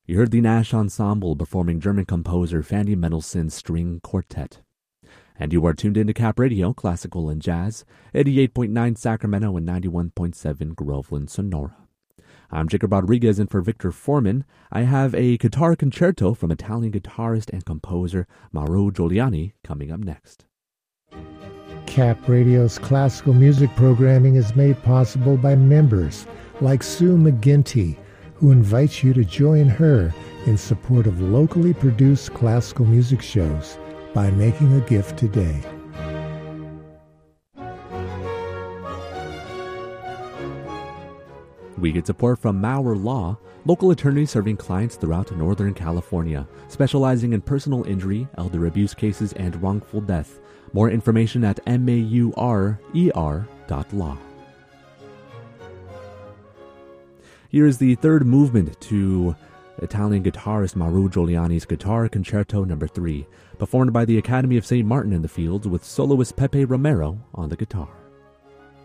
You heard the Nash Ensemble performing German composer Fanny Mendelssohn's String Quartet. And you are tuned into Cap Radio, Classical and Jazz, 88.9 Sacramento and 91.7 Groveland, Sonora. I'm Jacob Rodriguez, and for Victor Foreman, I have a guitar concerto from Italian guitarist and composer Mauro Giuliani coming up next. Cap Radio's classical music programming is made possible by members like Sue McGinty, who invites you to join her in support of locally produced classical music shows by making a gift today. We get support from Maurer Law, local attorneys serving clients throughout Northern California, specializing in personal injury, elder abuse cases, and wrongful death. More information at maurer.law. Here is the third movement to Italian guitarist Mauro Giuliani's Guitar Concerto No. 3, performed by the Academy of St. Martin in the Fields with soloist Pepe Romero on the guitar.